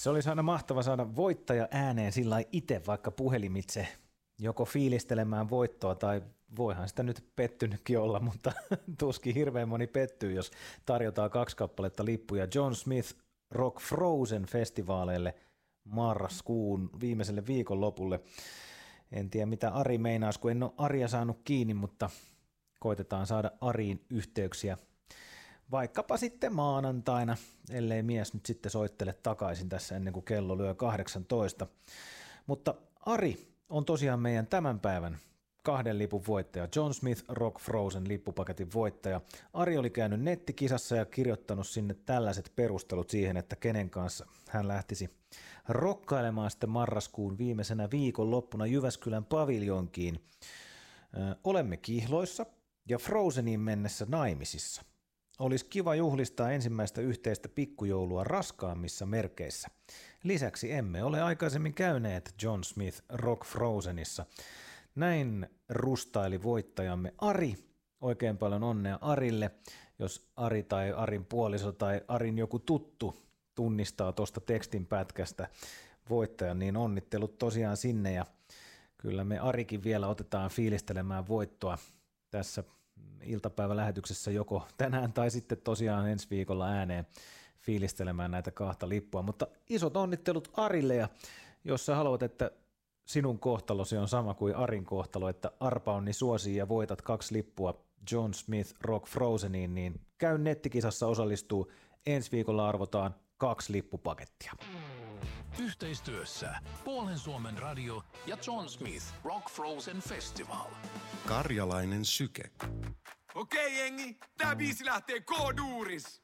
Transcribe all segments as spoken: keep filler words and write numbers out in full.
Se olisi aina mahtava saada voittaja ääneen sillä itse vaikka puhelimitse joko fiilistelemään voittoa tai voihan sitä nyt pettynytkin olla, mutta tuskin hirveän moni pettyy, jos tarjotaan kaksi kappaletta lippuja John Smith Rock Frozen -festivaaleille marraskuun viimeiselle viikonlopulle. En tiedä mitä Ari meinaisi, kun en ole Aria saanut kiinni, mutta koitetaan saada Ariin yhteyksiä vaikkapa sitten maanantaina, ellei mies nyt sitten soittele takaisin tässä ennen kuin kello lyö kahdeksantoista. Mutta Ari on tosiaan meidän tämän päivän kahden lipun voittaja, John Smith Rock Frozen lippupaketin voittaja. Ari oli käynyt nettikisassa ja kirjoittanut sinne tällaiset perustelut siihen, että kenen kanssa hän lähtisi rokkailemaan sitten marraskuun viimeisenä viikonloppuna Jyväskylän paviljonkiin. Ö, olemme kihloissa ja Frozeniin mennessä naimisissa. Olisi kiva juhlistaa ensimmäistä yhteistä pikkujoulua raskaammissa merkeissä. Lisäksi emme ole aikaisemmin käyneet John Smith Rock Frozenissa. Näin rustaili voittajamme Ari. Oikein paljon onnea Arille. Jos Ari tai Arin puoliso tai Arin joku tuttu tunnistaa tuosta tekstin pätkästä voittajan, niin onnittelut tosiaan sinne. Ja kyllä me Arikin vielä otetaan fiilistelemään voittoa tässä iltapäivälähetyksessä joko tänään tai sitten tosiaan ensi viikolla ääneen fiilistelemään näitä kahta lippua. Mutta isot onnittelut Arille, ja jos sä haluat, että sinun kohtalosi on sama kuin Arin kohtalo, että arpa onni suosii ja voitat kaksi lippua John Smith Rock Frozeniin, niin käy nettikisassa osallistuu. Ensi viikolla arvotaan kaksi lippupakettia. Yhteistyössä Puolen Suomen radio ja John Smith Rock Frozen Festival. Karjalainen syke. Okei jengi, tää biisi lähtee K-duuris.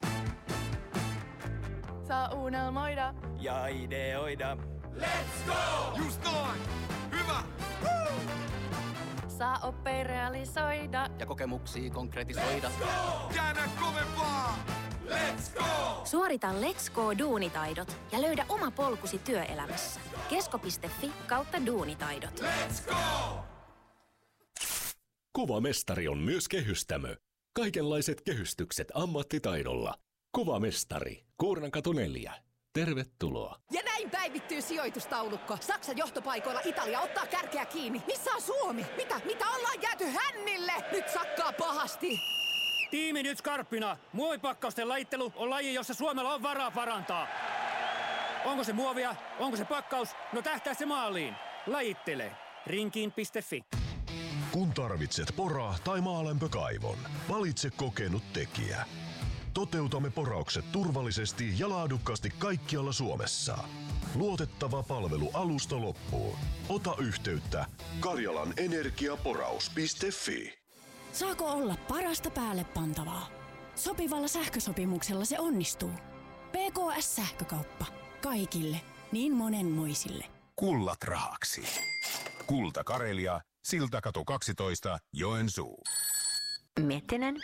Saa unelmoida ja ideoida. Let's go! Just noin! Hyvä! Woo! saa oppia realisoida ja kokemuksia konkretisoida. Let's go! Käännä kovempaa! Let's go! Suorita Let's Go-duunitaidot ja löydä oma polkusi työelämässä. kesko piste fi kautta duunitaidot. Let's go! Kuvamestari on myös kehystämö. Kaikenlaiset kehystykset ammattitaidolla. Kuvamestari, Kuurnankatu neljä. Tervetuloa. Ja näin päivittyy sijoitustaulukko. Saksan johtopaikoilla Italia ottaa kärkeä kiinni. Missä on Suomi? Mitä? Mitä ollaan jääty hännille? Nyt sakkaa pahasti. Tiimi nyt skarppina. Muovipakkausten lajittelu on laji, jossa Suomella on varaa parantaa. Onko se muovia? Onko se pakkaus? No tähtää se maaliin. Lajittele. rinkiin piste fi. Kun tarvitset pora- tai maalämpökaivon, valitse kokenut tekijä. Toteutamme poraukset turvallisesti ja laadukkaasti kaikkialla Suomessa. Luotettava palvelu alusta loppuun. Ota yhteyttä karjalan energiaporaus piste fi. Saako olla parasta päälle pantavaa? Sopivalla sähkösopimuksella se onnistuu. P K S-sähkökauppa. Kaikille. Niin monenmoisille. Kullat rahaksi. Kulta Karelia, Siltakatu kaksitoista, Joensuu. Miettinen.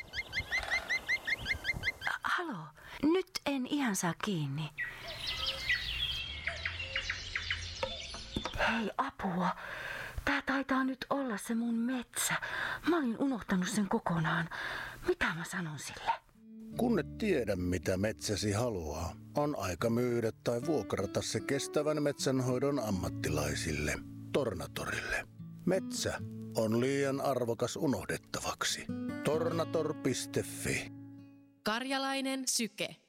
Halo, nyt en ihan saa kiinni. Hei, apua. Tää taitaa nyt olla se mun metsä. Mä olin unohtanut sen kokonaan. Mitä mä sanon sille? Kun et tiedä, mitä metsäsi haluaa, on aika myydä tai vuokrata se kestävän metsänhoidon ammattilaisille. Tornatorille. Metsä on liian arvokas unohdettavaksi. Tornator piste fi. Karjalainen syke.